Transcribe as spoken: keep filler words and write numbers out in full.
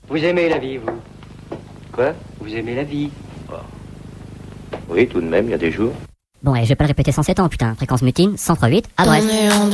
Vous aimez la vie, vous? Quoi? Vous aimez la vie? Oh. Oui, tout de même, il y a des jours. Bon, et je vais pas le répéter cent sept ans, putain. Fréquence mutine, cent trois huit, à Brest.